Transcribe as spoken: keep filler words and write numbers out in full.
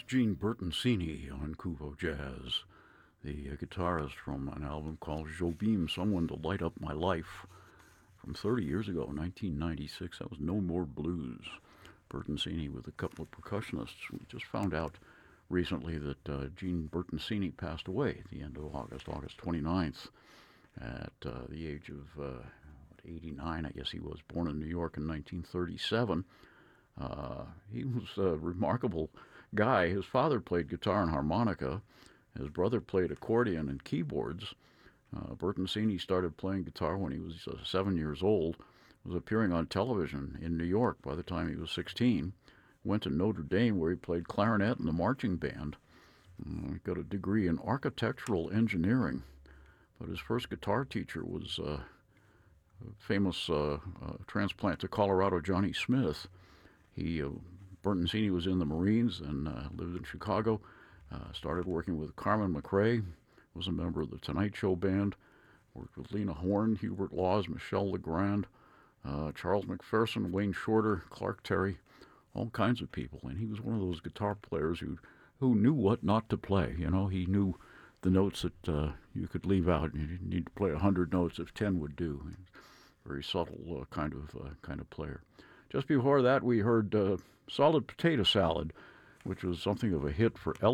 Gene Bertoncini on Kuvo Jazz, the uh, guitarist from an album called Jobim, Someone to Light Up My Life, from thirty years ago, nineteen ninety-six. That was No More Blues. Bertoncini with a couple of percussionists. We just found out recently that uh, Gene Bertoncini passed away at the end of August, August twenty-ninth, at uh, the age of uh, eighty-nine, I guess he was, born in New York in nineteen thirty-seven. Uh, he was a remarkable guy. His father played guitar and harmonica. His brother played accordion and keyboards. Uh, Bertoncini started playing guitar when he was uh, seven years old, was appearing on television in New York by the time he was sixteen. Went to Notre Dame where he played clarinet in the marching band. Uh, got a degree in architectural engineering. But his first guitar teacher was uh, famous uh, uh, transplant to Colorado, Johnny Smith. He, uh, Bertoncini was in the Marines and uh, lived in Chicago. Uh, started working with Carmen McRae, was a member of the Tonight Show band, worked with Lena Horne, Hubert Laws, Michel Legrand, uh, Charles McPherson, Wayne Shorter, Clark Terry, all kinds of people. And he was one of those guitar players who, who knew what not to play. You know, he knew the notes that uh, you could leave out. You didn't need to play a hundred notes if ten would do. Very subtle uh, kind of uh, kind of player. Just before that, we heard uh, Solid Potato Salad, which was something of a hit for Ella